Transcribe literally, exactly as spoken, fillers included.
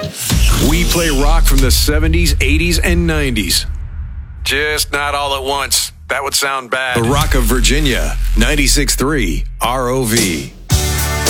We play rock from the seventies, eighties, and nineties. Just not all at once. That would sound bad. The Rock of Virginia, ninety-six point three R O V.